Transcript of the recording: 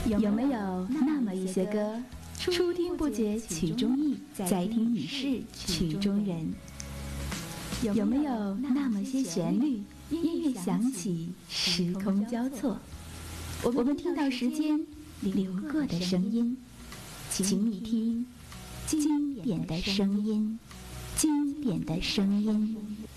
有没有那么一些歌，初听不觉曲中意，再听已是曲中人？有没有那么些旋律，音乐响起，时空交错，我们听到时间流过的声音，请你听经典的声音，经典的声音。